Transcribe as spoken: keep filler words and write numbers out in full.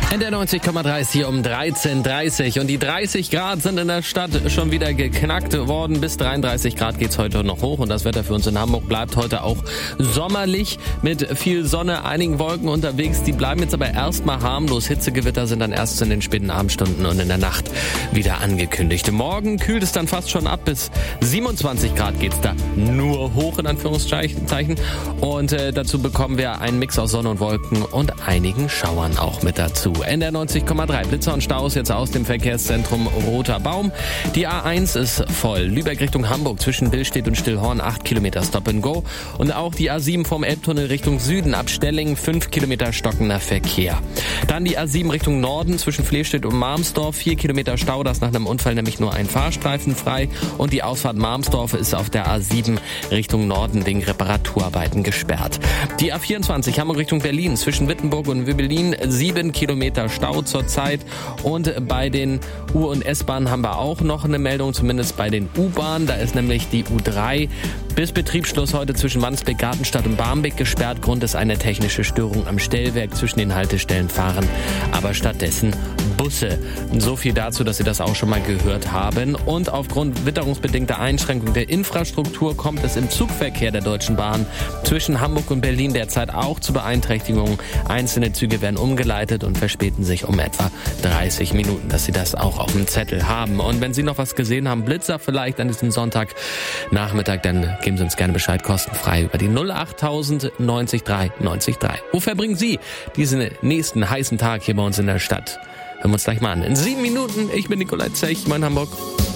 In der neunzig Komma drei ist hier um dreizehn Uhr dreißig und die dreißig Grad sind in der Stadt schon wieder geknackt worden. Bis dreiunddreißig Grad geht's heute noch hoch und das Wetter für uns in Hamburg bleibt heute auch sommerlich mit viel Sonne, einigen Wolken unterwegs. Die bleiben jetzt aber erstmal harmlos. Hitzegewitter sind dann erst in den späten Abendstunden und in der Nacht wieder angekündigt. Morgen kühlt es dann fast schon ab. Bis siebenundzwanzig Grad geht's da nur hoch in Anführungszeichen und äh, dazu bekommen wir einen Mix aus Sonne und Wolken und einigen Schauern auch mit dazu. In der neunzig Komma drei Blitzer und Staus jetzt aus dem Verkehrszentrum Roter Baum. Die A eins ist voll. Lübeck Richtung Hamburg zwischen Billstedt und Stillhorn acht Kilometer Stop and Go. Und auch die A sieben vom Elbtunnel Richtung Süden ab Stellingen fünf Kilometer stockender Verkehr. Dann die A sieben Richtung Norden zwischen Flehstedt und Marmsdorf vier Kilometer Stau. Das nach einem Unfall nämlich nur ein Fahrstreifen frei. Und die Ausfahrt Marmsdorf ist auf der A sieben Richtung Norden wegen Reparaturarbeiten gesperrt. Die A vierundzwanzig Hamburg Richtung Berlin zwischen Wittenburg und Wibelin sieben Kilometer Stau zurzeit und bei den U- und S-Bahnen haben wir auch noch eine Meldung, zumindest bei den U-Bahnen. Da ist nämlich die U drei bis Betriebsschluss heute zwischen Wandsbek, Gartenstadt und Barmbek gesperrt. Grund ist eine technische Störung am Stellwerk. Zwischen den Haltestellen fahren aber stattdessen Busse. So viel dazu, dass Sie das auch schon mal gehört haben. Und aufgrund witterungsbedingter Einschränkung der Infrastruktur kommt es im Zugverkehr der Deutschen Bahn zwischen Hamburg und Berlin derzeit auch zu Beeinträchtigungen. Einzelne Züge werden umgeleitet und verspäten sich um etwa dreißig Minuten, dass Sie das auch auf dem Zettel haben. Und wenn Sie noch was gesehen haben, Blitzer vielleicht an diesem Sonntagnachmittag, dann geben Sie uns gerne Bescheid, kostenfrei über die null achttausend neunzig drei neunzig drei. Wo verbringen Sie diesen nächsten heißen Tag hier bei uns in der Stadt? Hören wir uns gleich mal an. In sieben Minuten, ich bin Nikolai Zech, mein Hamburg.